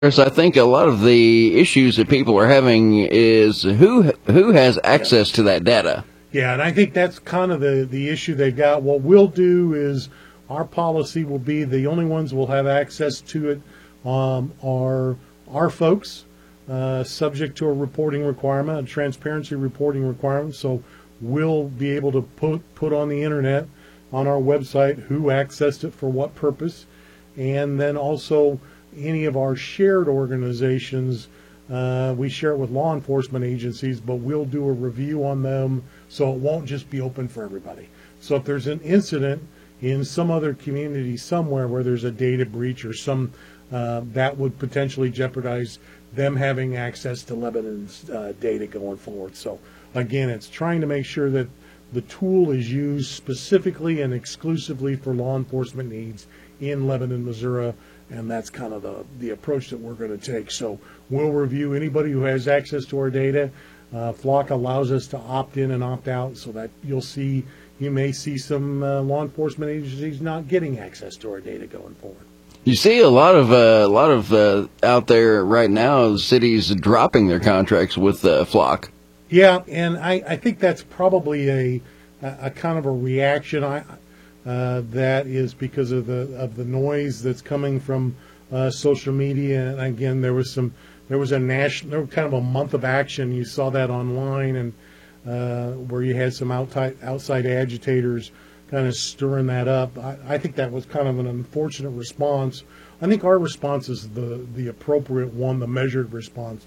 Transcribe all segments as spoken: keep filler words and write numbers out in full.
Chris, I think a lot of the issues that people are having is who who has access to that data. Yeah, and I think that's kind of the, the issue they've got. What we'll do is our policy will be the only ones will have access to it um, are our folks, uh, subject to a reporting requirement, a transparency reporting requirement. So we'll be able to put, put on the internet, on our website, who accessed it for what purpose, and then also any of our shared organizations. Uh, we share it with law enforcement agencies, but we'll do a review on them so it won't just be open for everybody. So if there's an incident in some other community somewhere where there's a data breach or some, uh, that would potentially jeopardize them having access to Lebanon's uh, data going forward. So again, it's trying to make sure that the tool is used specifically and exclusively for law enforcement needs in Lebanon, Missouri, and that's kind of the, the approach that we're going to take. So we'll review anybody who has access to our data. Uh, Flock allows us to opt in and opt out, so that you'll see, you may see some uh, law enforcement agencies not getting access to our data going forward. You see a lot of uh, a lot of uh, out there right now, cities dropping their contracts with uh, Flock. Yeah, and I, I think that's probably a, a, a kind of a reaction. I. Uh, that is because of the of the noise that's coming from uh, social media. And again, there was some there was a national, there was kind of a month of action. You saw that online, and uh, where you had some outside outside agitators kind of stirring that up. I, I think that was kind of an unfortunate response. I think our response is the the appropriate one, the measured response.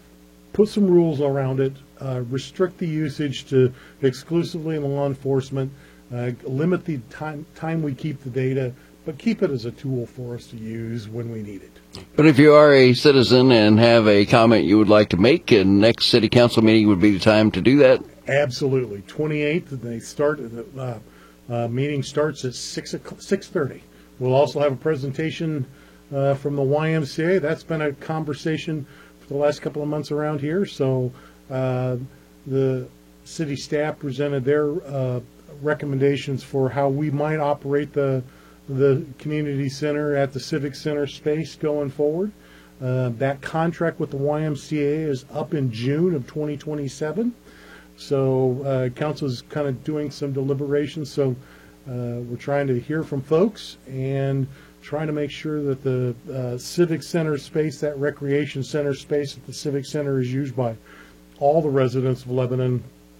Put some rules around it. Uh, restrict the usage to exclusively law enforcement. Uh, limit the time time we keep the data, but keep it as a tool for us to use when we need it. But if you are a citizen and have a comment you would like to make, and next city council meeting would be the time to do that? Absolutely. twenty-eighth, they start, the uh, uh, meeting starts at six thirty. We'll also have a presentation uh, from the Y M C A. That's been a conversation for the last couple of months around here. So uh, the city staff presented their uh, recommendations for how we might operate the the community center at the civic center space going forward. Uh, that contract with the Y M C A is up in June of twenty twenty-seven. So uh, council is kind of doing some deliberations. So uh, we're trying to hear from folks and trying to make sure that the uh, civic center space, that recreation center space at the civic center, is used by all the residents of Lebanon,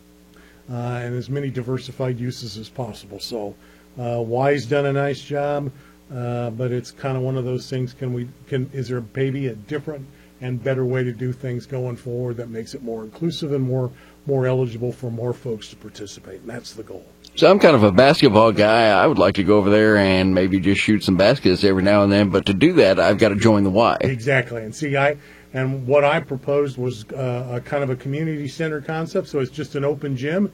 Uh, and as many diversified uses as possible. So uh, Y's done a nice job, uh, but it's kind of one of those things. Can we? Can is there maybe a different and better way to do things going forward that makes it more inclusive and more more eligible for more folks to participate? And that's the goal. So I'm kind of a basketball guy. I would like to go over there and maybe just shoot some baskets every now and then. But to do that, I've got to join the Y. Exactly. And see, I. And what I proposed was uh, a kind of a community center concept, so it's just an open gym,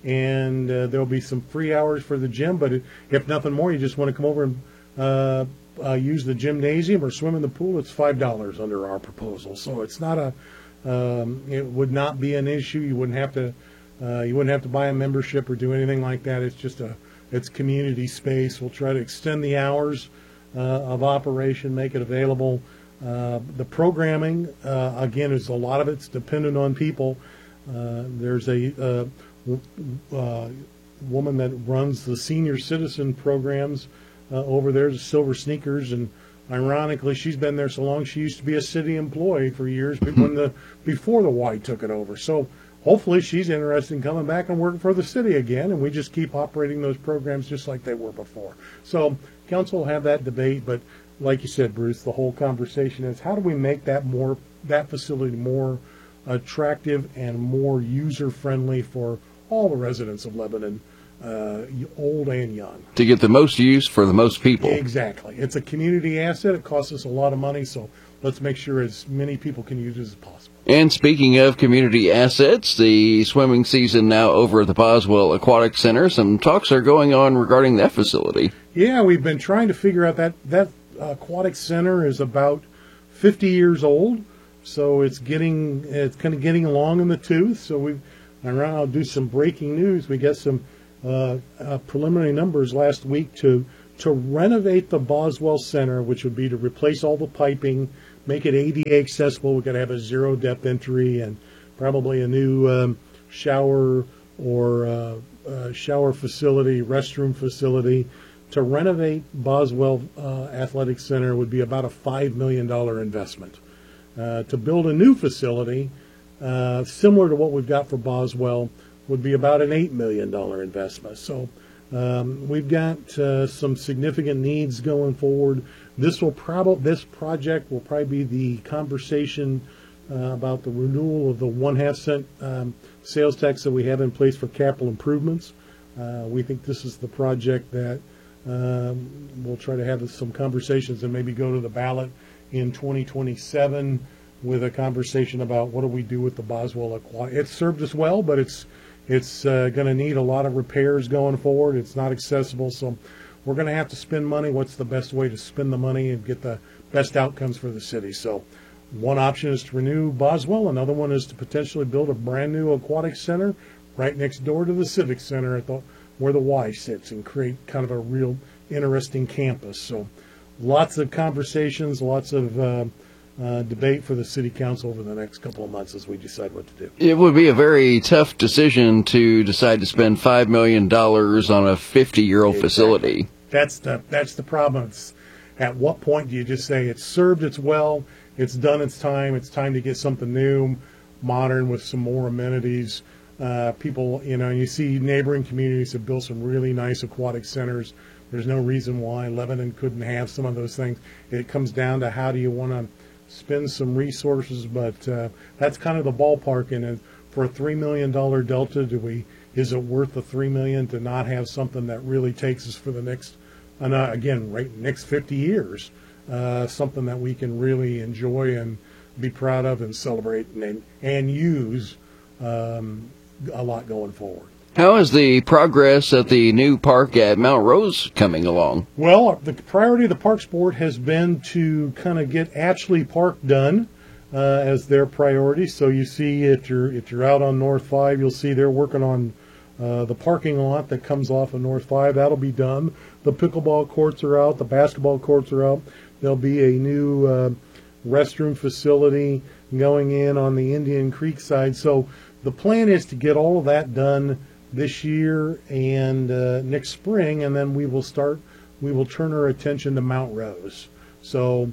and uh, there'll be some free hours for the gym. But if nothing more, you just want to come over and uh, uh, use the gymnasium or swim in the pool, it's five dollars under our proposal. So it's not a, um, it would not be an issue. You wouldn't have to, uh, you wouldn't have to buy a membership or do anything like that. It's just a, it's community space. We'll try to extend the hours uh, of operation, make it available. Uh, the programming, uh, again, is a lot of it's dependent on people. Uh, there's a uh, w- uh, woman that runs the senior citizen programs uh, over there, the Silver Sneakers, and ironically, she's been there so long. She used to be a city employee for years when the before the Y took it over. So hopefully, she's interested in coming back and working for the city again, and we just keep operating those programs just like they were before. So council will have that debate, but like you said, Bruce, the whole conversation is how do we make that more that facility more attractive and more user friendly for all the residents of Lebanon, uh, old and young, to get the most use for the most people. Exactly. It's a community asset. It costs us a lot of money, so let's make sure as many people can use it as possible. And speaking of community assets, the swimming season now over at the Boswell Aquatic Center. Some talks are going on regarding that facility. Yeah, we've been trying to figure out that that aquatic center is about fifty years old, so it's getting it's kind of getting along in the tooth. So we've around. I'll do some breaking news. We got some uh, uh, preliminary numbers last week to to renovate the Boswell Center, which would be to replace all the piping, make it A D A accessible. We've got to have a zero depth entry and probably a new um, shower or uh, uh, shower facility, restroom facility. To renovate Boswell uh, Athletic Center would be about a five million dollars investment. Uh, to build a new facility, uh, similar to what we've got for Boswell, would be about an eight million dollars investment. So um, we've got uh, some significant needs going forward. This will probably, this project will probably be the conversation uh, about the renewal of the one half cent um, sales tax that we have in place for capital improvements. Uh, we think this is the project that um, we'll try to have some conversations and maybe go to the ballot in twenty twenty-seven with a conversation about what do we do with the Boswell Aquatic. It's served us well, but it's it's uh, going to need a lot of repairs going forward. It's not accessible, so we're going to have to spend money. What's the best way to spend the money and get the best outcomes for the city? So one option is to renew Boswell. Another one is to potentially build a brand new aquatic center right next door to the Civic Center at the, where the Y sits, and create kind of a real interesting campus. So lots of conversations, lots of uh, uh, debate for the city council over the next couple of months as we decide what to do. It would be a very tough decision to decide to spend five million dollars on a fifty-year-old exactly. facility. That's the that's the problem. It's, at what point do you just say it's served its well, it's done its time, it's time to get something new, modern with some more amenities? Uh, people, you know, you see neighboring communities have built some really nice aquatic centers. There's no reason why Lebanon couldn't have some of those things. It comes down to how do you want to spend some resources, but uh, that's kind of the ballpark. And for a three million dollars delta, do we? Is it worth the three million dollars to not have something that really takes us for the next, and uh, again, right next fifty years, uh, something that we can really enjoy and be proud of and celebrate and and use um, a lot going forward. How is the progress at the new park at Mount Rose coming along? Well, the priority of the Parks Board has been to kind of get Ashley Park done uh, as their priority. So you see, if you're if you're out on North Five, you'll see they're working on uh, the parking lot that comes off of North Five. That'll be done. The pickleball courts are out. The basketball courts are out. There'll be a new uh, restroom facility going in on the Indian Creek side. So the plan is to get all of that done this year and uh, next spring, and then we will start, we will turn our attention to Mount Rose. So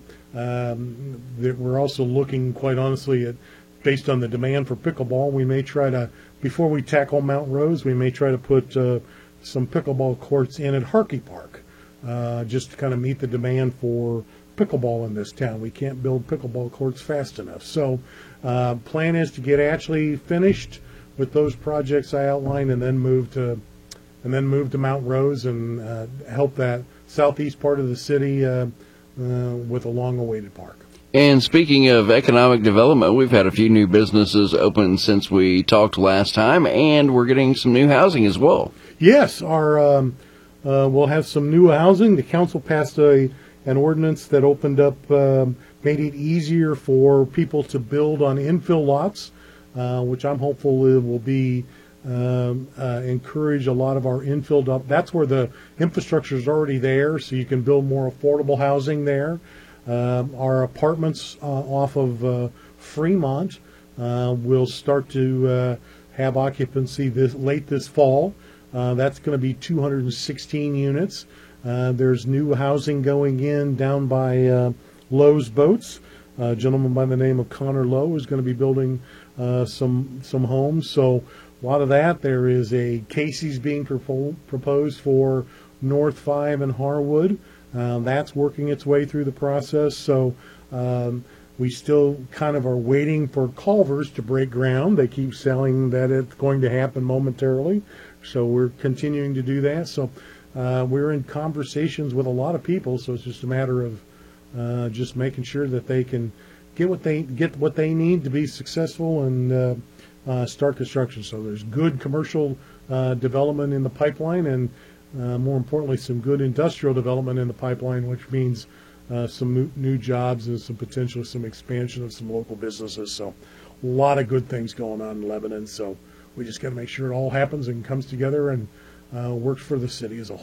um, that we're also looking, quite honestly, at, based on the demand for pickleball, we may try to, before we tackle Mount Rose, we may try to put uh, some pickleball courts in at Harkey Park, uh, just to kind of meet the demand for pickleball in this town. We can't build pickleball courts fast enough. So uh, plan is to get Ashley finished with those projects I outlined, and then move to, and then move to Mount Rose and uh, help that southeast part of the city uh, uh, with a long-awaited park. And speaking of economic development, we've had a few new businesses open since we talked last time, and we're getting some new housing as well. Yes, our um, uh, we'll have some new housing. The council passed a an ordinance that opened up, um, made it easier for people to build on infill lots. Uh, which I'm hopeful it will be um, uh, encourage a lot of our infill up. That's where the infrastructure is already there, so you can build more affordable housing there. Um, our apartments uh, off of uh, Fremont uh, will start to uh, have occupancy this late this fall. Uh, that's going to be two hundred sixteen units. Uh, there's new housing going in down by uh, Lowe's Boats. A gentleman by the name of Connor Lowe is going to be building uh, some some homes. So a lot of that. There is a Casey's being propo- proposed for North Five and Harwood. Uh, that's working its way through the process. So um, we still kind of are waiting for Culver's to break ground. They keep saying that it's going to happen momentarily. So we're continuing to do that. So uh, we're in conversations with a lot of people. So it's just a matter of Uh, just making sure that they can get what they get what they need to be successful and uh, uh, start construction. So there's good commercial uh, development in the pipeline, and uh, more importantly, some good industrial development in the pipeline, which means uh, some new, new jobs and some potential some expansion of some local businesses. So a lot of good things going on in Lebanon. So we just got to make sure it all happens and comes together and uh, works for the city as a whole.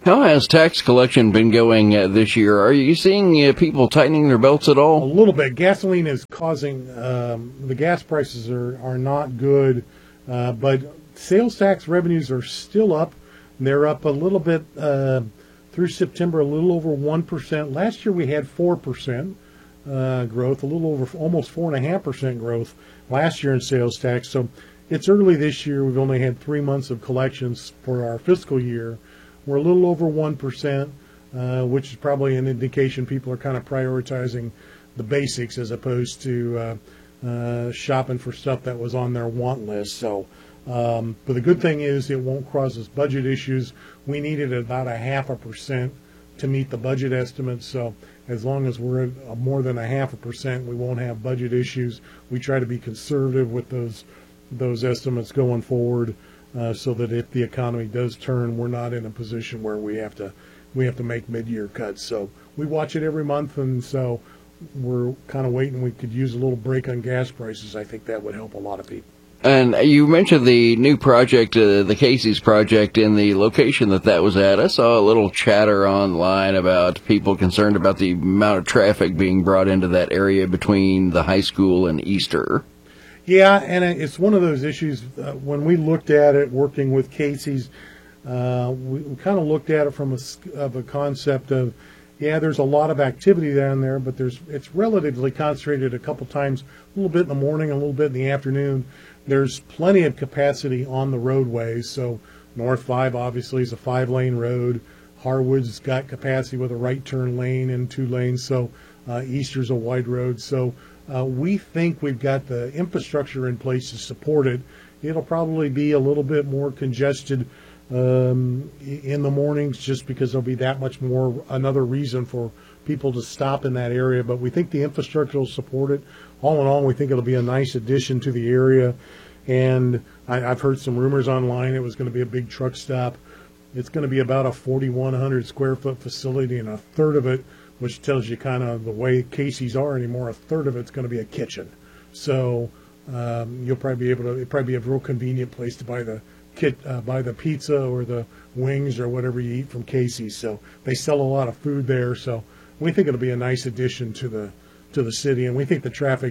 How has tax collection been going uh, this year? Are you seeing uh, people tightening their belts at A all? little bit. Gasoline is causing, um, the gas prices are, are not good, uh, but sales tax revenues are still up. They're up a little bit uh, through September, a little over one percent. Last year we had four percent uh, growth, a little over almost four point five percent growth last year in sales tax. So it's early this year. We've only had three months of collections for our fiscal year. We're a little over one percent, uh, which is probably an indication people are kind of prioritizing the basics as opposed to uh, uh, shopping for stuff that was on their want list. So, um, but the good thing is it won't cause us budget issues. We needed about a half a percent to meet the budget estimates. So as long as we're at more than a half a percent, we won't have budget issues. We try to be conservative with those those estimates going forward. Uh, so that if the economy does turn, we're not in a position where we have to we have to make mid-year cuts. So we watch it every month, and so we're kind of waiting. We could use a little break on gas prices. I think that would help a lot of people. And you mentioned the new project, uh, the Casey's project, in the location that that was at. I saw a little chatter online about people concerned about the amount of traffic being brought into that area between the high school and Easter. Yeah, and it's one of those issues. Uh, when we looked at it, working with Casey's, uh, we, we kind of looked at it from a, of a concept of, yeah, there's a lot of activity down there, but there's it's relatively concentrated a couple times, a little bit in the morning, a little bit in the afternoon. There's plenty of capacity on the roadways. So North five obviously is a five-lane road. Harwood's got capacity with a right turn lane and two lanes. So uh, Easter's a wide road. So Uh, we think we've got the infrastructure in place to support it. It'll probably be a little bit more congested um, in the mornings just because there'll be that much more, another reason for people to stop in that area. But we think the infrastructure will support it. All in all, we think it'll be a nice addition to the area. And I, I've heard some rumors online it was going to be a big truck stop. It's going to be about a forty-one hundred square foot facility, and a third of it, which tells you kind of the way Casey's are anymore, a third of it's going to be a kitchen. So um, you'll probably be able to, it'll probably be a real convenient place to buy the kit, uh, buy the pizza or the wings or whatever you eat from Casey's. So they sell a lot of food there. So we think it'll be a nice addition to the to the city, and we think the traffic,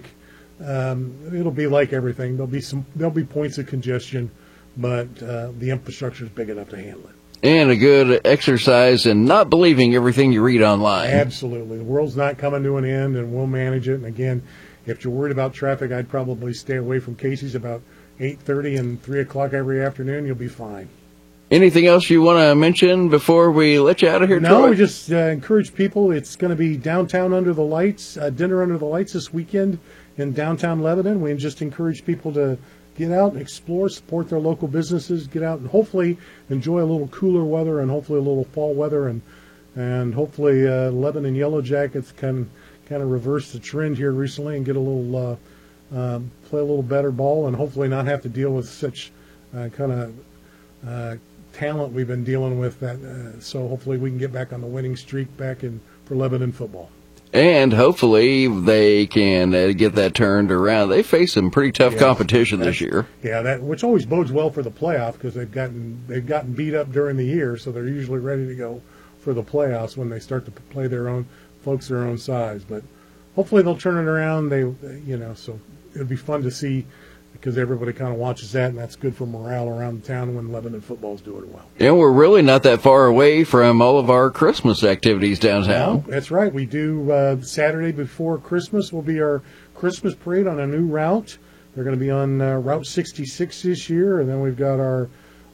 um, it'll be like everything. There'll be some, there'll be points of congestion, but uh, the infrastructure is big enough to handle it. And a good exercise in not believing everything you read online. Absolutely. The world's not coming to an end, and we'll manage it. And again, if you're worried about traffic, I'd probably stay away from Casey's about eight thirty and three o'clock every afternoon. You'll be fine. Anything else you want to mention before we let you out of here, No, Troy? we just uh, encourage people. It's going to be downtown under the lights, uh, dinner under the lights this weekend in downtown Lebanon. We just encourage people to get out, explore, support their local businesses, get out and hopefully enjoy a little cooler weather and hopefully a little fall weather, and and hopefully uh, Lebanon Yellow Jackets can kind of reverse the trend here recently and get a little uh, uh, play a little better ball, and hopefully not have to deal with such uh, kind of uh, talent we've been dealing with. That uh, so hopefully we can get back on the winning streak back in for Lebanon football. And hopefully they can uh, get that turned around. They face some pretty tough Yeah, competition this year. Yeah, that which always bodes well for the playoff because they've gotten they've gotten beat up during the year, so they're usually ready to go for the playoffs when they start to play their own folks their own size. But hopefully they'll turn it around. They, you know, so it'll be fun to see because everybody kind of watches that, and that's good for morale around the town when Lebanon football's doing well. And we're really not that far away from all of our Christmas activities downtown. No, that's right. We do uh, Saturday before Christmas will be our Christmas parade on a new route. They're going to be on uh, Route sixty-six this year, and then we've got our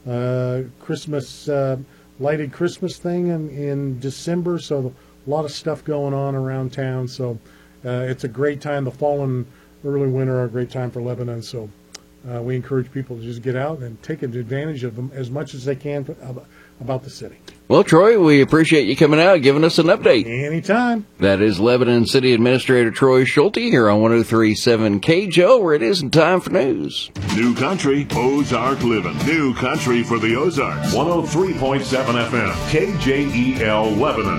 uh, Christmas uh, lighted Christmas thing in, in December. So a lot of stuff going on around town. So uh, it's a great time. The fall and early winter are a great time for Lebanon. So uh, we encourage people to just get out and take advantage of them as much as they can about the city. Well, Troy, we appreciate you coming out and giving us an update. Anytime. That is Lebanon City Administrator Troy Schulte here on one oh three point seven K J O, where it isn't time for news. New Country, Ozark Living. New Country for the Ozarks. one oh three point seven F M, K J E L Lebanon.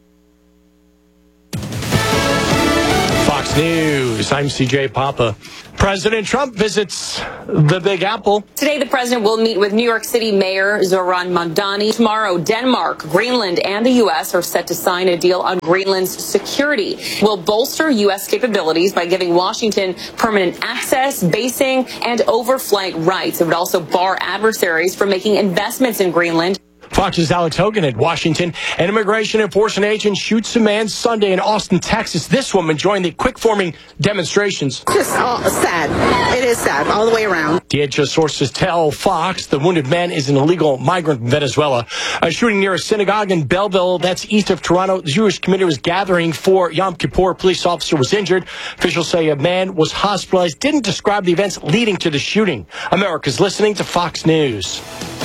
Fox News, I'm C J Papa. President Trump visits the Big Apple. Today, the president will meet with New York City Mayor Zoran Mamdani. Tomorrow, Denmark, Greenland, and the U S are set to sign a deal on Greenland's security. Will bolster U S capabilities by giving Washington permanent access, basing, and overflight rights. It would also bar adversaries from making investments in Greenland. Fox's Alex Hogan at Washington. An immigration enforcement agent shoots a man Sunday in Austin, Texas. This woman joined the quick-forming demonstrations. Just all sad. It is sad all the way around. D H S sources tell Fox the wounded man is an illegal migrant from Venezuela. A shooting near a synagogue in Belleville, that's east of Toronto. The Jewish community was gathering for Yom Kippur. A police officer was injured. Officials say a man was hospitalized. Didn't describe the events leading to the shooting. America's listening to Fox News.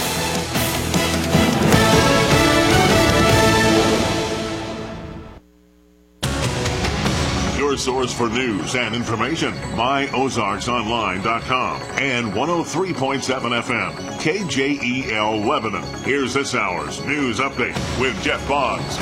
Source for news and information, my ozarks online dot com and one oh three point seven F M, K J E L Lebanon. Here's this hour's news update with Jeff Boggs.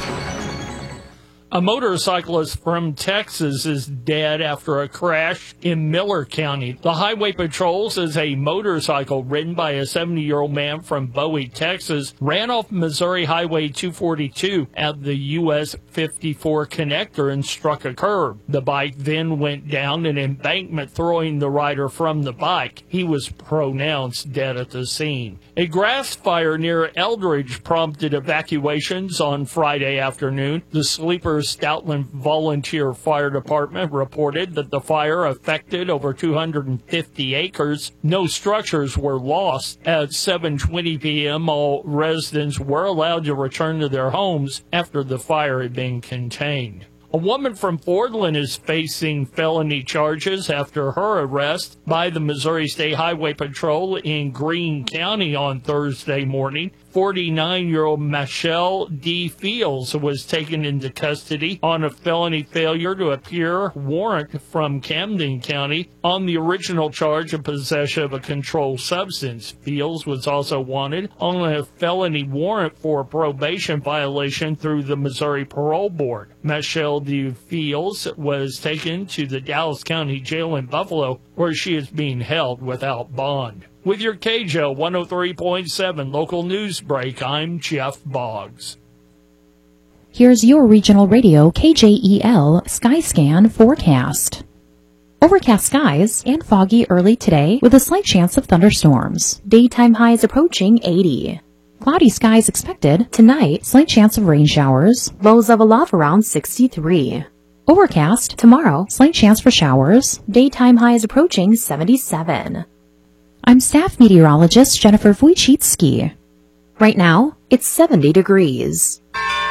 A motorcyclist from Texas is dead after a crash in Miller County. The Highway Patrol says a motorcycle ridden by a seventy-year-old man from Bowie, Texas, ran off Missouri Highway two forty-two at the U S fifty-four connector and struck a curb. The bike then went down an embankment, throwing the rider from the bike. He was pronounced dead at the scene. A grass fire near Eldridge prompted evacuations on Friday afternoon. The Sleeper Stoutland Volunteer Fire Department reported that the fire affected over two hundred fifty acres. No structures were lost. At seven twenty p.m., all residents were allowed to return to their homes after the fire had been contained. A woman from Fordland is facing felony charges after her arrest by the Missouri State Highway Patrol in Greene County on Thursday morning. forty-nine-year-old Michelle D. Fields was taken into custody on a felony failure to appear warrant from Camden County on the original charge of possession of a controlled substance. Fields was also wanted on a felony warrant for probation violation through the Missouri Parole Board. Michelle D. Fields was taken to the Dallas County Jail in Buffalo, where she is being held without bond. With your K J O one oh three point seven local news break, I'm Jeff Boggs. Here's your regional radio K J E L Skyscan forecast. Overcast skies and foggy early today with a slight chance of thunderstorms. Daytime highs approaching eighty. Cloudy skies expected tonight, slight chance of rain showers. Lows of a love around sixty-three. Overcast tomorrow, slight chance for showers. Daytime highs approaching seventy-seven. I'm staff meteorologist Jennifer Wojcicki. Right now, it's seventy degrees.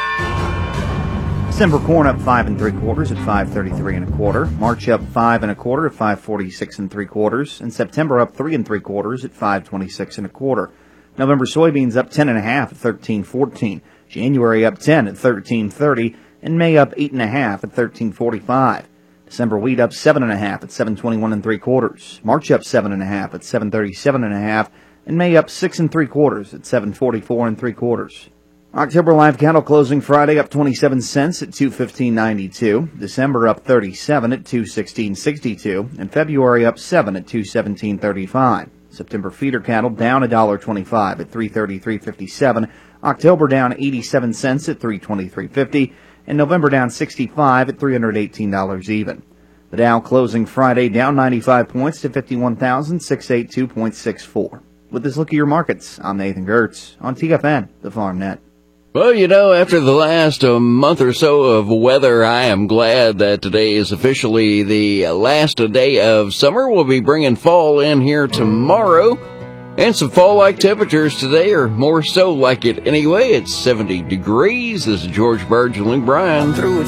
December corn up five and three quarters at five thirty-three and a quarter. March up five and a quarter at five forty-six and three quarters. And September up three and three quarters at five twenty-six and a quarter. November soybeans up ten and a half at thirteen fourteen. January up ten at thirteen thirty. And May up eight and a half at thirteen forty-five. December wheat up seven and a half at seven twenty-one and three quarters. March up seven and a half at seven thirty-seven and a half, and May up six and three quarters at seven forty-four and three quarters. October live cattle closing Friday up twenty-seven cents at two fifteen ninety-two. December up thirty-seven at two sixteen sixty-two, and February up seven at two seventeen thirty-five. September feeder cattle down one dollar twenty-five at three thirty-three fifty-seven. October down eighty-seven cents at three twenty-three fifty. And November down sixty-five at three hundred eighteen dollars even. The Dow closing Friday down ninety-five points to fifty-one thousand six hundred eighty-two point six four. With this look at your markets, I'm Nathan Gertz on T F N, the Farm Net. Well, you know, after the last uh, month or so of weather, I am glad that today is officially the last day of summer. We'll be bringing fall in here tomorrow. And some fall-like temperatures today, or more so like it anyway. It's seventy degrees. This is George Burge and Luke Bryan. Through